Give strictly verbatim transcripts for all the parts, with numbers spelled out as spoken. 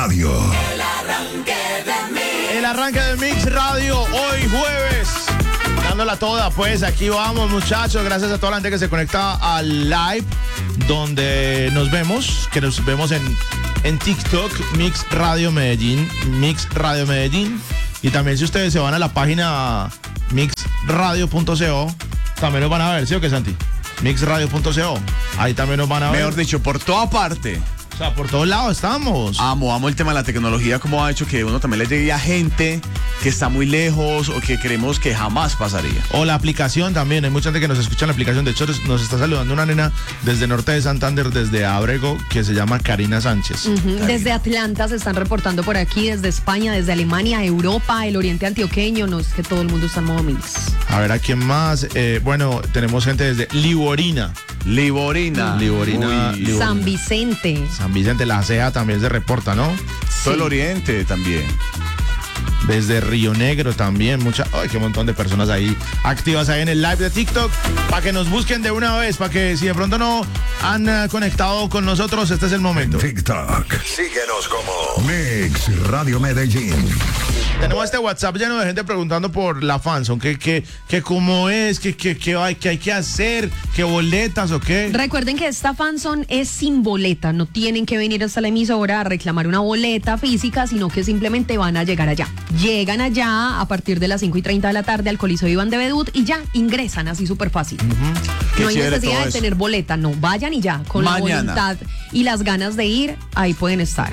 Radio. El arranque de Mix. El arranque de Mix Radio, hoy jueves. Dándola toda, pues aquí vamos, muchachos. Gracias a toda la gente que se conecta al live, donde nos vemos, que nos vemos en, en TikTok, Mix Radio Medellín, Mix Radio Medellín. Y también si ustedes se van a la página mix radio punto co, también nos van a ver, ¿sí o qué, Santi? mix radio punto co, ahí también nos van a ver. Mejor dicho, por toda parte. O sea, por todos lados estamos. Amo, amo el tema de la tecnología, como ha hecho que uno también le llegue a gente que está muy lejos o que creemos que jamás pasaría. O la aplicación también, hay mucha gente que nos escucha en la aplicación. De hecho, nos está saludando una nena desde Norte de Santander, desde Abrego, que se llama Karina Sánchez. Uh-huh. Karina. Desde Atlanta se están reportando por aquí, desde España, desde Alemania, Europa, el oriente antioqueño. No es que todo el mundo está en modo mix. A ver, ¿a quién más? Eh, bueno, tenemos gente desde Liborina. Liborina. Liborina, Uy. Liborina. San Vicente. San Vicente, la C E A también se reporta, ¿no? Todo el Sí. oriente también. Desde Río Negro también, mucha, ay, qué montón de personas ahí activas ahí en el live de TikTok, para que nos busquen de una vez, para que si de pronto no han uh, conectado con nosotros, este es el momento. TikTok. Síguenos como Mix Radio Medellín. Tenemos este WhatsApp lleno de gente preguntando por la fanzone, que, que, que cómo es, que, que, que, hay, que hay que hacer, que boletas o qué. Recuerden que esta fanzone es sin boleta, no tienen que venir hasta la emisora a reclamar una boleta física, sino que simplemente van a llegar allá. Llegan allá a partir de las cinco y treinta de la tarde al Coliseo Iván de Bedut y ya ingresan así súper fácil. Qué No hay chévere necesidad todo de eso. tener boleta, no, vayan y ya, con Mañana. la voluntad y las ganas de ir, ahí pueden estar.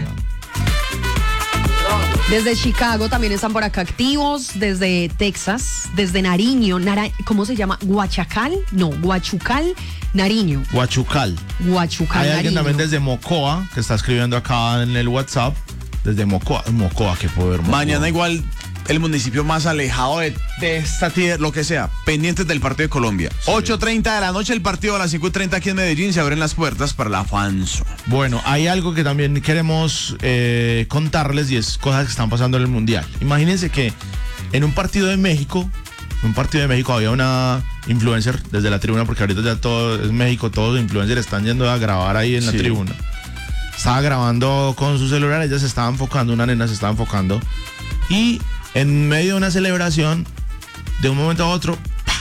Desde Chicago también están por acá activos, desde Texas, desde Nariño, Nara, ¿cómo se llama? ¿Guachacal? No, Guachucal, Nariño. Huachucal. Guachucal, Hay alguien Nariño. también desde Mocoa que está escribiendo acá en el WhatsApp. Desde Mocoa, Mocoa, qué poder. Mocoa. Mañana igual el municipio más alejado de, de esta tierra, lo que sea, pendientes del partido de Colombia. Sí. ocho treinta de la noche el partido, a las cinco y treinta aquí en Medellín se abren las puertas para la fanzone. Bueno, hay algo que también queremos eh, contarles y es cosas que están pasando en el Mundial. Imagínense que en un partido de México, en un partido de México había una influencer desde la tribuna, porque ahorita ya todo es México, todos los influencers están yendo a grabar ahí en la Sí. tribuna. Estaba grabando con su celular, ella se estaba enfocando, una nena se estaba enfocando y en medio de una celebración, de un momento a otro, ¡pah!,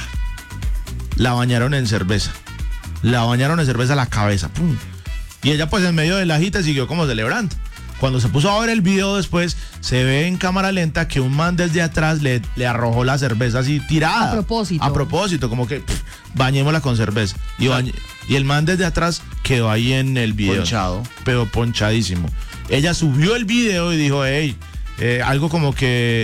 la bañaron en cerveza. La bañaron en cerveza a la cabeza. ¡Pum! Y ella pues en medio de la agita siguió como celebrando. Cuando se puso a ver el video después, se ve en cámara lenta que un man desde atrás le, le arrojó la cerveza así tirada. A propósito. A propósito, como que pff, bañémosla con cerveza. Y, bañ- y el man desde atrás quedó ahí en el video. Ponchado. Pero ponchadísimo. Ella subió el video y dijo, hey, eh, algo como que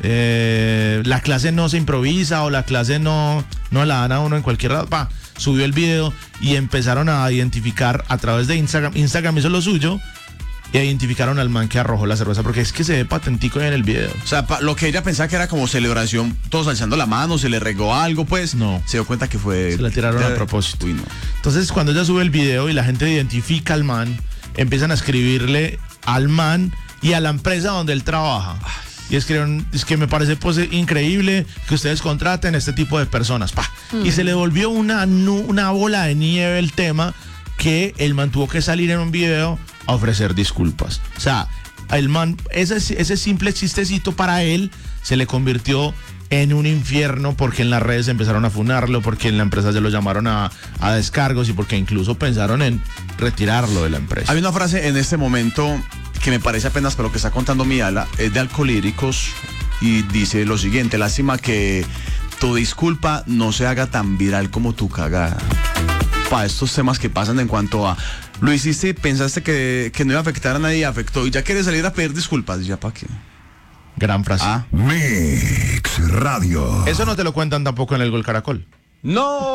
eh, la clase no se improvisa o la clase no, no la dan a uno en cualquier lado. Pa, subió el video y empezaron a identificar a través de Instagram. Instagram hizo lo suyo y identificaron al man que arrojó la cerveza, porque es que se ve patentico en el video. O sea, pa- lo que ella pensaba que era como celebración, todos alzando la mano, se le regó algo, pues No. se dio cuenta que fue... Se la tiraron a Eh, propósito. Uy, no. Entonces, cuando ella sube el video y la gente identifica al man, empiezan a escribirle al man y a la empresa donde él trabaja. Y escribieron, es que me parece pues increíble que ustedes contraten este tipo de personas. Pa. Y se le volvió una, nu- una bola de nieve el tema, que el man tuvo que salir en un video a ofrecer disculpas. O sea, el man, ese, ese simple chistecito para él se le convirtió en un infierno, porque en las redes empezaron a funarlo, porque en la empresa se lo llamaron a, a descargos y porque incluso pensaron en retirarlo de la empresa. Hay una frase en este momento que me parece apenas por lo que está contando mi ala, es de Alcolíricos y dice lo siguiente: lástima que tu disculpa no se haga tan viral como tu cagada. Para estos temas que pasan en cuanto a lo hiciste y pensaste que, que no iba a afectar a nadie, afectó y ya quieres salir a pedir disculpas, ya para qué. Gran frase. Ah. Mix Radio. Eso no te lo cuentan tampoco en el Gol Caracol. No.